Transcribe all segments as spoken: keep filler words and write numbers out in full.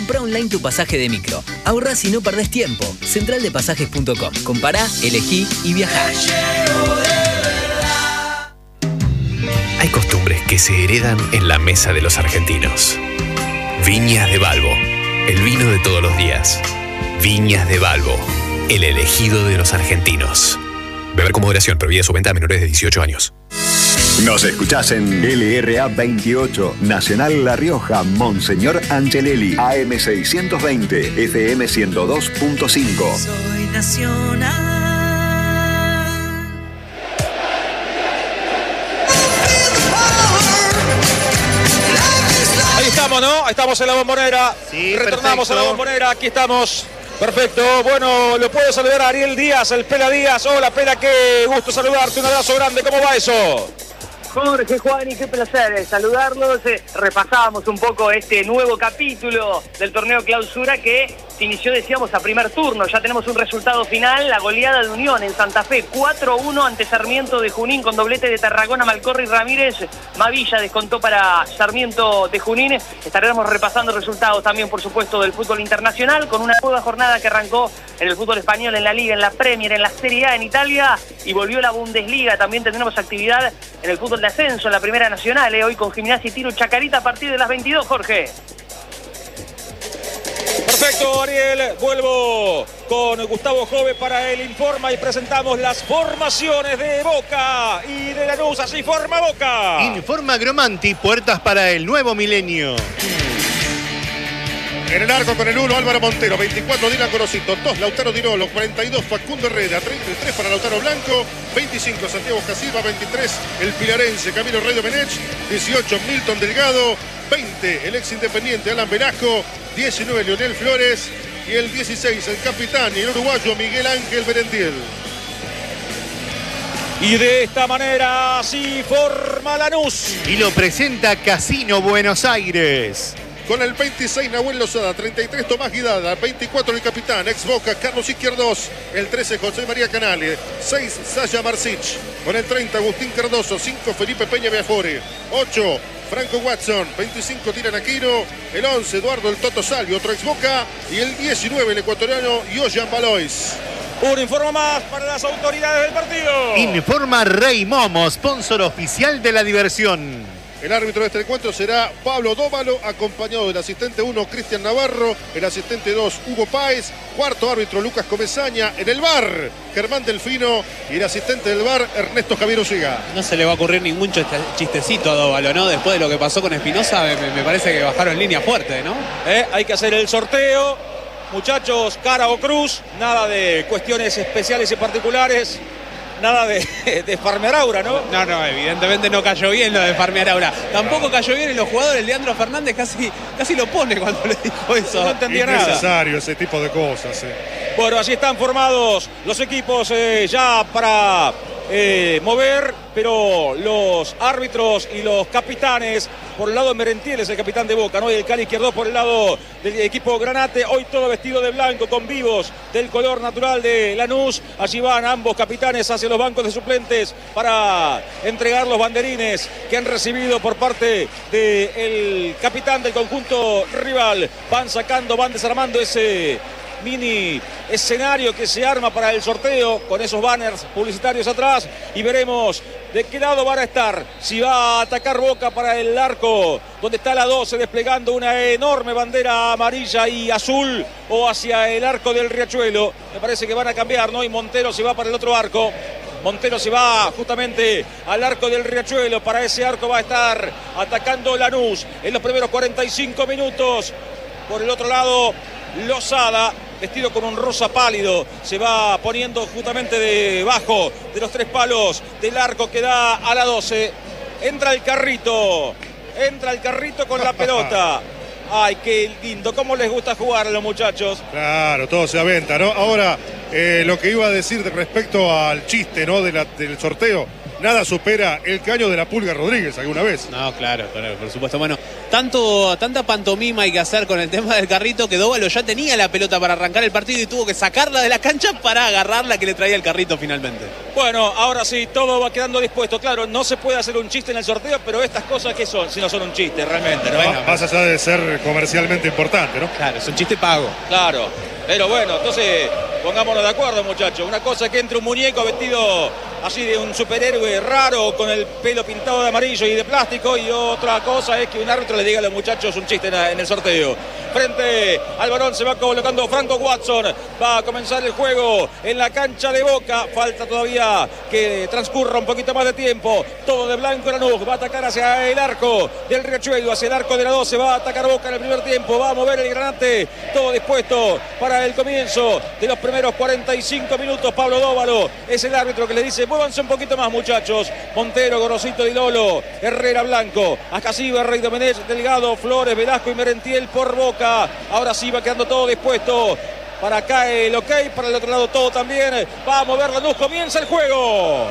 Comprá online tu pasaje de micro. Ahorrás y no perdés tiempo. central de pasajes punto com. Compará, elegí y viajá. Hay costumbres que se heredan en la mesa de los argentinos. Viñas de Balbo, el vino de todos los días. Viñas de Balbo, el elegido de los argentinos. Beber con moderación, prohibida su venta a menores de dieciocho años. Nos escuchás en L R A veintiocho, Nacional La Rioja, Monseñor Angelelli, A M seiscientos veinte, F M ciento dos punto cinco. Soy nacional. Ahí estamos, ¿no? Estamos en la Bombonera. Sí, retornamos perfecto. a la Bombonera. Aquí estamos. Perfecto. Bueno, lo puedo saludar a Ariel Díaz, el Pela Díaz. Hola, Pela, qué gusto saludarte. Un abrazo grande. ¿Cómo va eso? Jorge, Juan, y qué placer saludarlos. Eh, repasábamos un poco este nuevo capítulo del torneo clausura que se inició, decíamos, a primer turno. Ya tenemos un resultado final, la goleada de Unión en Santa Fe, cuatro uno ante Sarmiento de Junín con doblete de Tarragona, Malcorri y Ramírez. Mavilla descontó para Sarmiento de Junín. Estaremos repasando resultados también, por supuesto, del fútbol internacional con una nueva jornada que arrancó en el fútbol español, en la Liga, en la Premier, en la Serie A en Italia y volvió la Bundesliga. También tendremos actividad en el fútbol de ascenso, en la Primera Nacional, eh, hoy con Gimnasia y Tiro Chacarita a partir de las veintidós, Jorge. Perfecto, Ariel. Vuelvo con Gustavo Jove para el Informa y presentamos las formaciones de Boca y de Lanús. Así forma Boca. Informa Gromanti, puertas para el nuevo milenio. En el arco con el uno, Álvaro Montero. veinticuatro, Dylan Gorosito. dos, Lautaro Dirolo. cuarenta y dos, Facundo Herrera. treinta y tres para Lautaro Blanco. veinticinco, Santiago Casilva. veintitrés, el pilarense Camilo Rey Domenech. dieciocho, Milton Delgado. veinte, el ex independiente Alan Velasco. diecinueve, Leonel Flores. Y el dieciséis, el capitán y el uruguayo Miguel Ángel Berendiel. Y de esta manera así forma Lanús. Y lo presenta Casino Buenos Aires. Con el veintiséis, Nahuel Lozada. treinta y tres, Tomás Guidada. veinticuatro, el capitán, ex Boca, Carlos Izquierdos. El trece, José María Canale. seis, Sasha Marcich. Con el treinta, Agustín Cardoso. cinco, Felipe Peña Beafore. ocho, Franco Watson. veinticinco, Tiran Aquino. El once, Eduardo El Toto Salvi, otro ex Boca. Y el diecinueve, el ecuatoriano Yoyan Valois. Un informe más para las autoridades del partido. Informa Rey Momo, sponsor oficial de la diversión. El árbitro de este encuentro será Pablo Dóvalo, acompañado del asistente uno, Cristian Navarro, el asistente dos, Hugo Páez, cuarto árbitro, Lucas Comesaña, en el V A R, Germán Delfino, y el asistente del V A R, Ernesto Javier Osiga. No se le va a ocurrir ningún chistecito a Dóvalo, ¿no? Después de lo que pasó con Espinosa, me, me parece que bajaron línea fuerte, ¿no? Eh, hay que hacer el sorteo. Muchachos, cara o cruz, nada de cuestiones especiales y particulares. Nada de, de farmear aura, ¿no? No, no, evidentemente no cayó bien lo de farmear aura. Tampoco cayó bien en los jugadores. Leandro Fernández casi, casi lo pone cuando le dijo eso. No entendía nada. Innecesario ese tipo de cosas. Eh. Bueno, así están formados los equipos eh, ya para eh, mover, pero los árbitros y los capitanes, por el lado de Merentiel es el capitán de Boca, ¿no? Y el Cali Izquierdo por el lado del equipo Granate, hoy todo vestido de blanco con vivos del color natural de Lanús. Allí van ambos capitanes hacia los bancos de suplentes para entregar los banderines que han recibido por parte del capitán del conjunto rival. Van sacando, van desarmando ese mini escenario que se arma para el sorteo con esos banners publicitarios atrás y veremos de qué lado van a estar, si va a atacar Boca para el arco donde está la doce desplegando una enorme bandera amarilla y azul o hacia el arco del Riachuelo. Me parece que van a cambiar, ¿no? Y Montero se va para el otro arco. Montero se va justamente al arco del Riachuelo. Para ese arco va a estar atacando Lanús en los primeros cuarenta y cinco minutos. Por el otro lado, Lozada, vestido con un rosa pálido, se va poniendo justamente debajo de los tres palos del arco que da a la doce. Entra el carrito, entra el carrito con la pelota. Ay, qué lindo, cómo les gusta jugar a los muchachos. Claro, todo se aventa, ¿no? Ahora, eh, lo que iba a decir respecto al chiste, ¿no? De la, del sorteo. nada supera el caño de la Pulga Rodríguez alguna vez. No, claro, claro, por supuesto. Bueno, tanto, tanta pantomima hay que hacer con el tema del carrito que Dóvalo ya tenía la pelota para arrancar el partido y tuvo que sacarla de la cancha para agarrarla que le traía el carrito finalmente. Bueno, ahora sí, todo va quedando dispuesto. Claro, no se puede hacer un chiste en el sorteo, pero estas cosas, ¿qué son? Si no son un chiste, realmente, ¿no? Bueno, más allá de ser comercialmente importante, ¿no? Claro, es un chiste pago. Claro, pero bueno, entonces pongámonos de acuerdo, muchachos. Una cosa es que entre un muñeco vestido así de un superhéroe raro con el pelo pintado de amarillo y de plástico, y otra cosa es que un árbitro le diga a los muchachos un chiste en el sorteo. Frente al balón se va colocando Franco Watson. Va a comenzar el juego en la cancha de Boca. Falta todavía que transcurra un poquito más de tiempo. Todo de blanco Lanús. Va a atacar hacia el arco del Riachuelo, hacia el arco de la doce. Va a atacar Boca en el primer tiempo. Va a mover el granate. Todo dispuesto para el comienzo de los primeros cuarenta y cinco minutos. Pablo Dóvalo es el árbitro que le dice: muévanse un poquito más, muchachos. Montero, Gorosito, Di Lolo, Herrera, Blanco, Ascasiba, Rey Domenech, Delgado, Flores, Velasco y Merentiel por Boca. Ahora sí va quedando todo dispuesto. Para acá el ok, para el otro lado todo también. Va a mover Lanús, comienza el juego.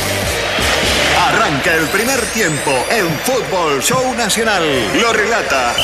Arranca el primer tiempo en Fútbol Show Nacional. Lo relata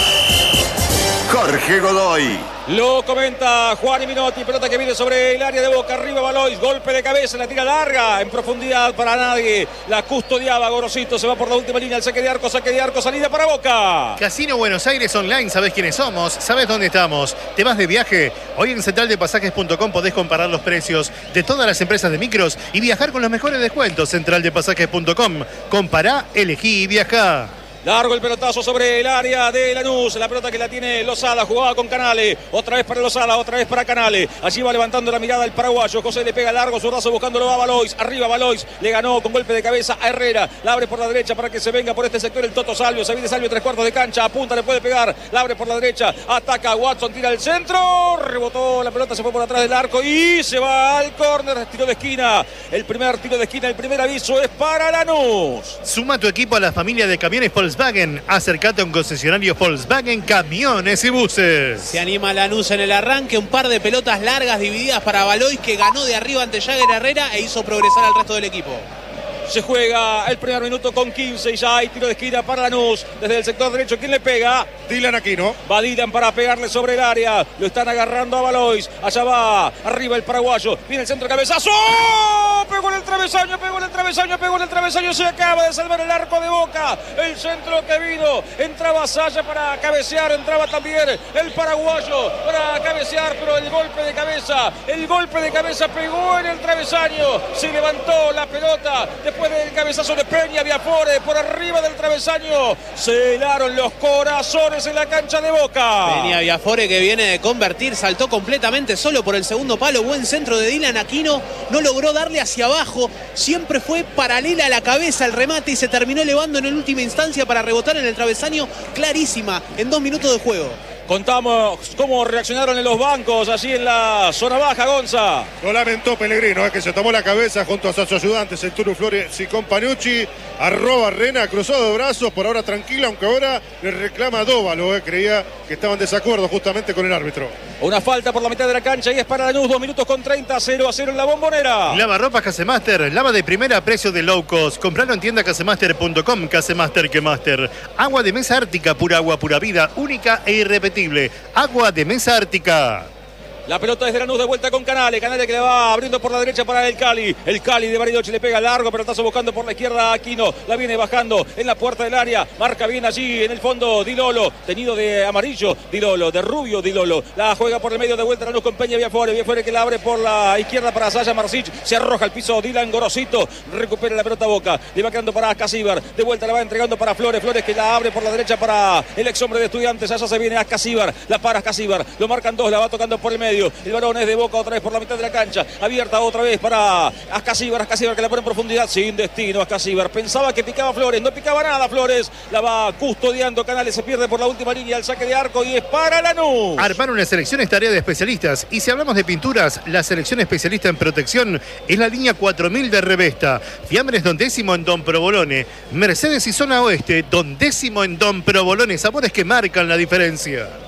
Jorge Godoy. Lo comenta Juan y Minotti. Pelota que viene sobre el área de Boca. Arriba Valois. Golpe de cabeza. La tira larga. En profundidad para nadie. La custodiaba Gorosito. Se va por la última línea. El saque de arco. Saque de arco. Salida para Boca. Casino Buenos Aires Online. ¿Sabés quiénes somos? ¿Sabés dónde estamos? ¿Te vas de viaje? Hoy en central de pasajes punto com podés comparar los precios de todas las empresas de micros y viajar con los mejores descuentos. central de pasajes punto com. Compará, elegí y viajá. Largo el pelotazo sobre el área de Lanús. La pelota que la tiene Lozada, jugaba con Canale. Otra vez para Lozada, otra vez para Canale. Allí va levantando la mirada el paraguayo. José le pega largo, zurdazo buscándolo a Valois. Arriba Valois, le ganó con golpe de cabeza a Herrera. La abre por la derecha para que se venga por este sector el Toto Salvio. Se viene Salvio, tres cuartos de cancha. Apunta, le puede pegar. La abre por la derecha. Ataca Watson, tira el centro. Rebotó la pelota, se fue por atrás del arco y se va al córner. Tiro de esquina. El primer tiro de esquina, el primer aviso es para Lanús. Suma tu equipo a la familia de camiones Volkswagen. Acércate a un concesionario Volkswagen Camiones y Buses. Se anima Lanús en el arranque. Un par de pelotas largas divididas para Valois, que ganó de arriba ante Jagger Herrera e hizo progresar al resto del equipo. Se juega el primer minuto con quince y ya hay tiro de esquina para Lanús. Desde el sector derecho, ¿quién le pega? Dylan Aquino. Va Dylan para pegarle sobre el área. Lo están agarrando a Valois. Allá va, arriba el paraguayo. Viene el centro, cabezazo. Pegó en el travesaño, pegó en el travesaño, pegó en el travesaño. Se acaba de salvar el arco de Boca. El centro que vino. Entraba Saya para cabecear. Entraba también el paraguayo para cabecear. Pero el golpe de cabeza, el golpe de cabeza pegó en el travesaño. Se levantó la pelota. Después del cabezazo de Peña, Viafore por arriba del travesaño. Se helaron los corazones en la cancha de Boca. Peña Viafore, que viene de convertir, saltó completamente solo por el segundo palo. Buen centro de Dylan Aquino. No logró darle hacia abajo. Siempre fue paralela a la cabeza el remate y se terminó elevando en la última instancia para rebotar en el travesaño. Clarísima en dos minutos de juego. Contamos cómo reaccionaron en los bancos, allí en la zona baja, Gonza. Lo lamentó Pellegrino, eh, que se tomó la cabeza junto a sus ayudantes, el Turu Flores y Companucci. Arroba Rena, cruzado de brazos, por ahora tranquila, aunque ahora le reclama a Dóvalo. Eh, creía que estaban en desacuerdo justamente con el árbitro. Una falta por la mitad de la cancha y es para Lanús, dos minutos con treinta, cero a cero en la Bombonera. Lava ropa Casemaster, lava de primera a precio de low cost. Compralo en tienda casemaster punto com. Casemaster que Master. Agua de mesa ártica, pura agua, pura vida, única e irrepetible. Agua de mesa ártica. La pelota desde Lanús de vuelta con Canale. Canale que le va abriendo por la derecha para el Cali. El Cali de Bariloche le pega largo, pelotazo buscando por la izquierda a Aquino. La viene bajando en la puerta del área. Marca bien allí en el fondo Di Lolo. Tenido de amarillo Di Lolo, de rubio Di Lolo. La juega por el medio de vuelta Lanús con Peña Viafore. Viafore que la abre por la izquierda para Saya Marsic. Se arroja al piso Dylan Gorosito. Recupera la pelota Boca. Le va quedando para Ascasíbar. De vuelta la va entregando para Flores. Flores que la abre por la derecha para el ex hombre de Estudiantes. Allá se viene Ascasíbar. La para Ascasíbar. Lo marcan dos. La va tocando por el medio. El balón es de Boca otra vez por la mitad de la cancha. Abierta otra vez para Ascasíbar. Ascasíbar que la pone en profundidad. Sin destino Ascasíbar. Pensaba que picaba Flores. No picaba nada Flores. La va custodiando Canales. Se pierde por la última línea. El saque de arco y es para Lanús. Armar una selección es tarea de especialistas. Y si hablamos de pinturas, la selección especialista en protección es la línea cuatro mil de Revesta. Fiambres Don Décimo en Don Provolone. Mercedes y Zona Oeste. Don Décimo en Don Provolone. Sabores que marcan la diferencia.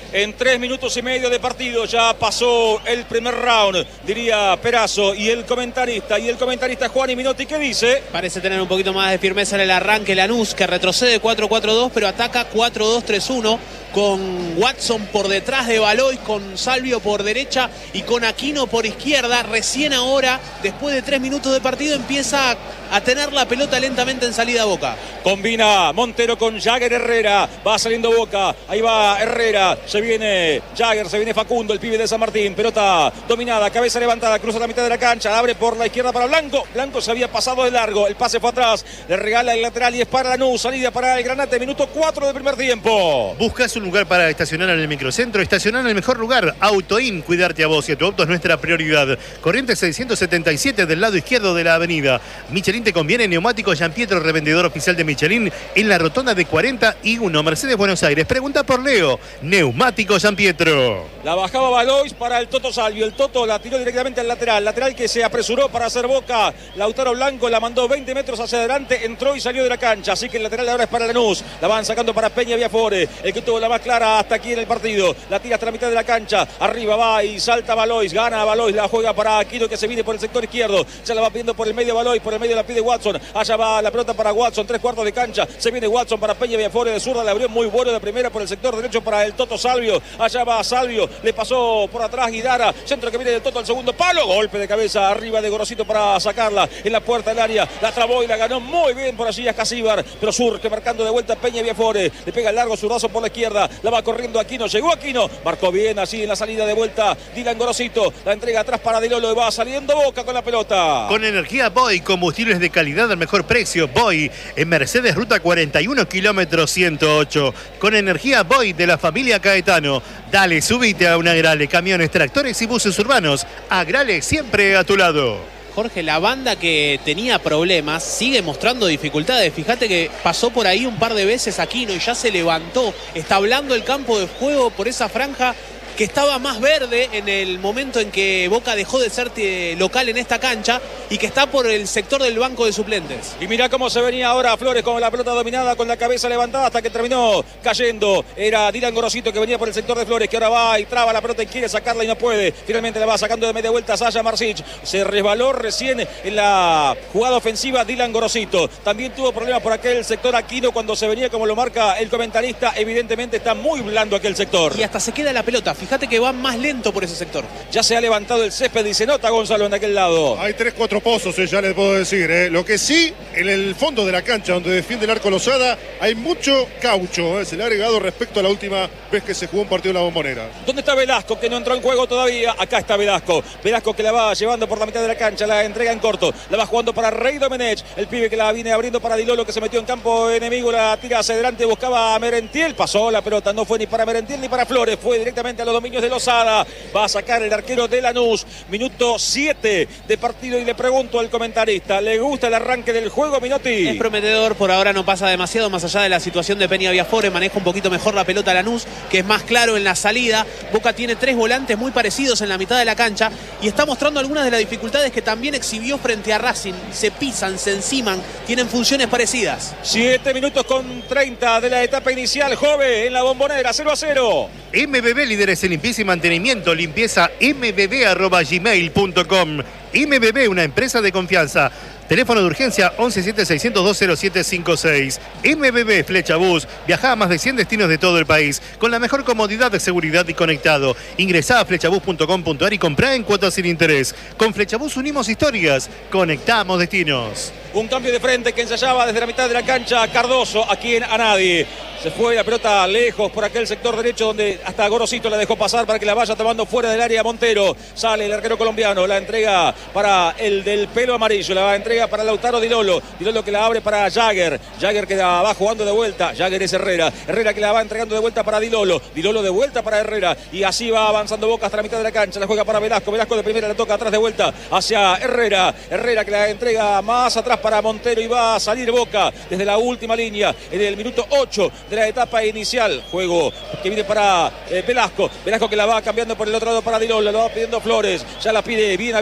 en tres minutos y medio de partido. Ya pasó el primer round, diría Perazo. Y el comentarista, y el comentarista Juan y Minotti, ¿qué dice? Parece tener un poquito más de firmeza en el arranque Lanús, que retrocede cuatro cuatro dos, pero ataca cuatro dos tres uno, con Watson por detrás de Valois, con Salvio por derecha y con Aquino por izquierda. Recién ahora, después de tres minutos de partido, empieza a tener la pelota lentamente en salida a Boca. Combina Montero con Jagger Herrera, va saliendo Boca, ahí va Herrera, se viene Jagger, se viene Facundo, el pibe de San Martín, pelota dominada, cabeza levantada, cruza la mitad de la cancha, abre por la izquierda para Blanco, Blanco se había pasado de largo, el pase fue atrás, le regala el lateral y es para Lanús, salida para el Granate, minuto cuatro del primer tiempo. ¿Buscas un lugar para estacionar en el microcentro? Estacionar en el mejor lugar, Autoin, cuidarte a vos y a tu auto es nuestra prioridad. Corrientes seiscientos setenta y siete del lado izquierdo de la avenida. Michelin te conviene, neumáticos Gian Pietro, revendedor oficial de Michelin en la rotonda de cuarenta y uno, Mercedes Buenos Aires. Pregunta por Leo, neumáticos Gian Pietro. La bajaba Valois para el Toto Salvio, el Toto la tiró directamente al lateral, lateral que se apresuró para hacer Boca, Lautaro Blanco la mandó veinte metros hacia adelante, entró y salió de la cancha, así que el lateral ahora es para Lanús, la van sacando para Peña Viafore, el que tuvo la más clara hasta aquí en el partido, la tira hasta la mitad de la cancha, arriba va y salta Valois, gana Valois, la juega para Aquino que se viene por el sector izquierdo, ya la va pidiendo por el medio Valois, por el medio la pide Watson, allá va la pelota para Watson, tres cuartos de cancha, se viene Watson para Peña Viafore de zurda, le abrió muy bueno de primera por el sector derecho para el Toto Salvio, allá va Salvio, le pasó por atrás Guidara, centro que viene del Toto al segundo palo, golpe de cabeza arriba de Gorosito para sacarla en la puerta del área, la trabó y la ganó muy bien por allí Casíbar, pero surge marcando de vuelta Peña Viafore, le pega el largo zurdazo por la izquierda, la va corriendo Aquino, llegó Aquino, marcó bien así en la salida de vuelta Dylan Gorosito, la entrega atrás para Dilolo y va saliendo Boca con la pelota. Con energía Boy, combustibles de calidad al mejor precio, Boy, en Mercedes Ruta cuarenta y uno, kilómetro ciento ocho. Con energía Boy de la familia Caetano. Dale, subite a una Agrale, camiones, tractores y buses urbanos. Agrale siempre a tu lado. Jorge, la banda que tenía problemas sigue mostrando dificultades. Fíjate que pasó por ahí un par de veces Aquino y ya se levantó. Está hablando el campo de juego por esa franja que estaba más verde en el momento en que Boca dejó de ser local en esta cancha y que está por el sector del banco de suplentes. Y mirá cómo se venía ahora Flores con la pelota dominada, con la cabeza levantada hasta que terminó cayendo. Era Dylan Gorosito que venía por el sector de Flores, que ahora va y traba la pelota y quiere sacarla y no puede. Finalmente la va sacando de media vuelta Sasha Marsic. Se resbaló recién en la jugada ofensiva Dylan Gorosito. También tuvo problemas por aquel sector Aquino cuando se venía, como lo marca el comentarista. Evidentemente está muy blando aquel sector. Y hasta se queda la pelota. Fíjate que va más lento por ese sector. Ya se ha levantado el césped y se nota Gonzalo en aquel lado. Hay tres, cuatro pozos, eh, ya les puedo decir. Eh. Lo que sí, en el fondo de la cancha donde defiende el arco Lozada, hay mucho caucho. Eh. Se le ha agregado respecto a la última vez que se jugó un partido en la Bombonera. ¿Dónde está Velasco, que no entró en juego todavía? Acá está Velasco. Velasco que la va llevando por la mitad de la cancha, la entrega en corto. La va jugando para Rey Domenech, el pibe que la viene abriendo para Dilolo, que se metió en campo enemigo, la tira hacia adelante, buscaba a Merentiel. Pasó la pelota, no fue ni para Merentiel ni para Flores, fue directamente a los dominios de Lozada. Va a sacar el arquero de Lanús. Minuto siete de partido y le pregunto al comentarista, ¿le gusta el arranque del juego, Minotti? Es prometedor, por ahora no pasa demasiado más allá de la situación de Peña Viafore, maneja un poquito mejor la pelota Lanús, que es más claro en la salida. Boca tiene tres volantes muy parecidos en la mitad de la cancha y está mostrando algunas de las dificultades que también exhibió frente a Racing. Se pisan, se enciman, tienen funciones parecidas. siete minutos con treinta de la etapa inicial, Jove, en la Bombonera, cero a cero. M B B, líderes en limpieza y mantenimiento, limpieza m b b arroba gmail punto com. M B B, una empresa de confianza. Teléfono de urgencia once siete seiscientos dos cero siete cinco seis. M B B Flechabús. Viaja a más de cien destinos de todo el país con la mejor comodidad de seguridad y conectado. Ingresá a flechabús punto com punto ar y comprá en cuotas sin interés. Con Flechabús unimos historias, conectamos destinos. Un cambio de frente que ensayaba desde la mitad de la cancha Cardoso, aquí en Anadi. Se fue la pelota lejos por aquel sector derecho donde hasta Gorosito la dejó pasar para que la vaya tomando fuera del área Montero. Sale el arquero colombiano, la entrega para el del pelo amarillo, la entrega para Lautaro Dilolo. Dilolo que la abre para Jagger. Jagger que la va jugando de vuelta. Jagger es Herrera. Herrera que la va entregando de vuelta para Dilolo. Dilolo de vuelta para Herrera. Y así va avanzando Boca hasta la mitad de la cancha. La juega para Velasco. Velasco de primera la toca atrás de vuelta hacia Herrera. Herrera que la entrega más atrás para Montero y va a salir Boca desde la última línea en el minuto ocho de la etapa inicial. Juego que viene para eh, Velasco. Velasco que la va cambiando por el otro lado para Dilolo. La va pidiendo Flores. Ya la pide bien abierto Gorosito.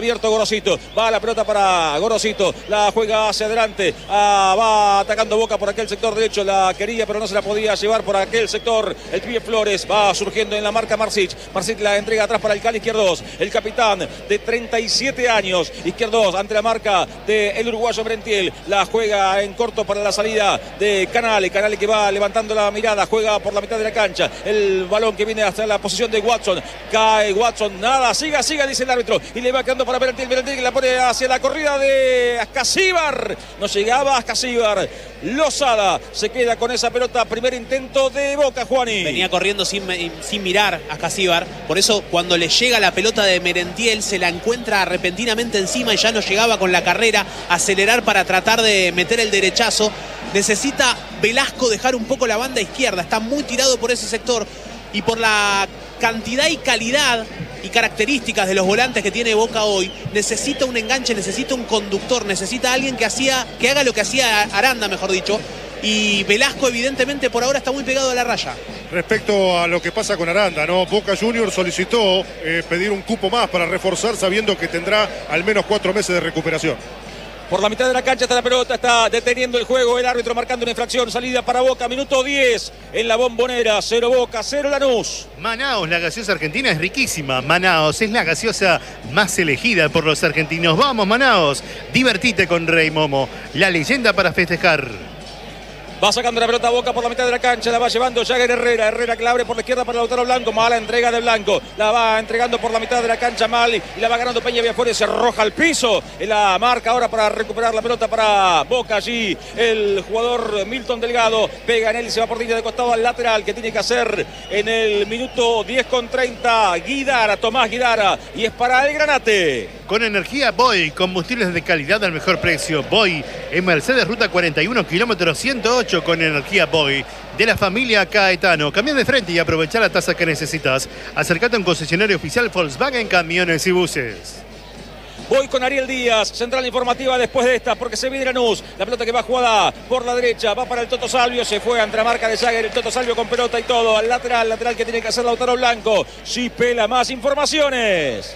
Gorosito. Va la pelota para Gorosito. La juega hacia adelante. Ah, va atacando Boca por aquel sector derecho. La quería, pero no se la podía llevar por aquel sector. El pibe Flores va surgiendo en la marca Marsic. Marsic la entrega atrás para el Cali Izquierdos. El capitán de treinta y siete años. Izquierdos ante la marca del uruguayo Merentiel. La juega en corto para la salida de Canale. Canale que va levantando la mirada. Juega por la mitad de la cancha. El balón que viene hasta la posición de Watson. Cae Watson. Nada. Siga, siga, dice el árbitro. Y le va quedando para Merentiel. Merentiel que la pone hacia la corrida de Ascasíbar. No llegaba Ascasíbar. Lozada se queda con esa pelota. Primer intento de Boca, Juani. Venía corriendo sin, sin mirar a Ascasíbar. Por eso cuando le llega la pelota de Merentiel se la encuentra repentinamente encima y ya no llegaba con la carrera a acelerar para tratar de meter el derechazo. Necesita Velasco dejar un poco la banda izquierda. Está muy tirado por ese sector y por la cantidad y calidad y características de los volantes que tiene Boca hoy, necesita un enganche, necesita un conductor, necesita alguien que hacía, que haga lo que hacía Aranda, mejor dicho, y Velasco evidentemente por ahora está muy pegado a la raya. Respecto a lo que pasa con Aranda, ¿no? Boca Juniors solicitó eh, pedir un cupo más para reforzar sabiendo que tendrá al menos cuatro meses de recuperación. Por la mitad de la cancha está la pelota, está deteniendo el juego, el árbitro marcando una infracción, salida para Boca, minuto diez en la Bombonera, cero Boca, cero Lanús. Manaos, la gaseosa argentina es riquísima. Manaos es la gaseosa más elegida por los argentinos. Vamos, Manaos, divertite con Rey Momo, la leyenda para festejar. Va sacando la pelota a Boca por la mitad de la cancha, la va llevando Jagger Herrera. Herrera que la abre por la izquierda para Lautaro Blanco. Mala entrega de Blanco. La va entregando por la mitad de la cancha mal y la va ganando Peña Viafores. Se arroja al piso. En la marca ahora para recuperar la pelota para Boca. Allí el jugador Milton Delgado pega en él y se va por línea de costado al lateral que tiene que hacer en el minuto diez con treinta. Guidara, Tomás Guidara. Y es para el Granate. Con energía Boy, combustibles de calidad al mejor precio. Boy en Mercedes Ruta cuarenta y uno, kilómetro ciento ocho. Con energía Boy de la familia Caetano. Cambia de frente y aprovecha la tasa que necesitas. Acércate a un concesionario oficial Volkswagen Camiones y Buses. Voy con Ariel Díaz, central informativa después de esta, porque se viene Lanús. La pelota que va jugada por la derecha, va para el Toto Salvio, se fue ante la marca de Jagger, el Toto Salvio con pelota y todo. Al lateral, lateral que tiene que hacer Lautaro Blanco. Sí, pela más informaciones.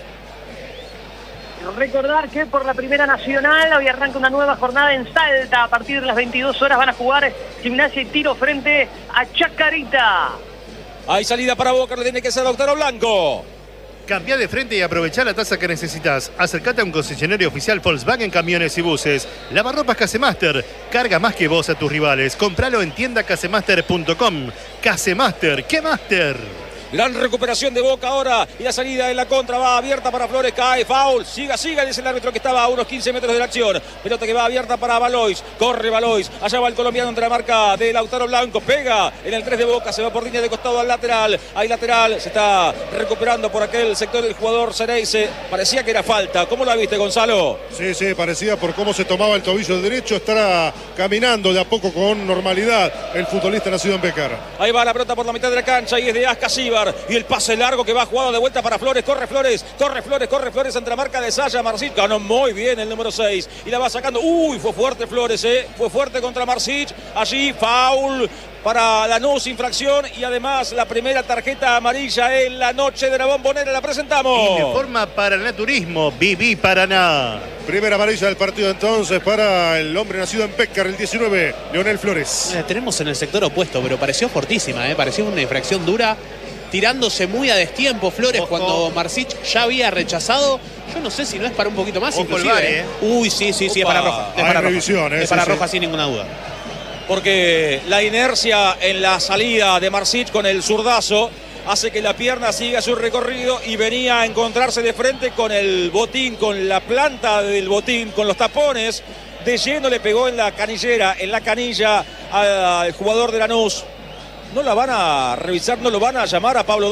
Recordar que por la Primera Nacional hoy arranca una nueva jornada en Salta. A partir de las veintidós horas van a jugar Gimnasia y Tiro frente a Chacarita. Hay salida para Boca, lo tiene que hacer Lautaro Blanco. Cambia de frente y aprovecha la tasa que necesitas. Acércate a un concesionario oficial Volkswagen Camiones y Buses. Lavarropas Casemaster. Carga más que vos a tus rivales. Compralo en tienda casemaster punto com. Casemaster, ¿qué Master? Gran recuperación de Boca ahora y la salida en la contra va abierta para Flores, cae, foul, siga, siga, dice el árbitro que estaba a unos quince metros de la acción. Pelota que va abierta para Valois, corre Valois, allá va el colombiano entre la marca de Lautaro Blanco, pega en el tres de Boca, se va por línea de costado al lateral, hay lateral, se está recuperando por aquel sector el jugador Cereice, parecía que era falta, ¿cómo la viste, Gonzalo? Sí, sí, parecía por cómo se tomaba el tobillo derecho, estará caminando de a poco con normalidad el futbolista nacido en Becar. Ahí va la pelota por la mitad de la cancha y es de Ascasíbar. Y el pase largo que va jugado de vuelta para Flores. Corre Flores, corre Flores, corre Flores entre la marca de Saya Marsic. Ganó muy bien el número seis. Y la va sacando. Uy, fue fuerte Flores, ¿eh? Fue fuerte contra Marsic. Allí, foul para Lanús, infracción. Y además la primera tarjeta amarilla en la noche de la Bombonera. La presentamos. Uniforma para el naturismo. Viví Paraná. Primera amarilla del partido entonces para el hombre nacido en Pécar, el diecinueve, Leonel Flores. La tenemos en el sector opuesto, pero pareció fortísima, ¿eh? Pareció una infracción dura. Tirándose muy a destiempo Flores. Ojo. Cuando Marsic ya había rechazado. Yo no sé si no es para un poquito más. Ojo inclusive. Bar, ¿eh? Uy, sí, sí, sí, Opa. Es para roja. Es para, revisión, roja. Eh, es para sí, roja sí. sin ninguna duda. Porque la inercia en la salida de Marsic con el zurdazo hace que la pierna siga su recorrido y venía a encontrarse de frente con el botín, con la planta del botín, con los tapones. De lleno le pegó en la canillera, en la canilla al jugador de Lanús. No la van a revisar, no lo van a llamar a Pablo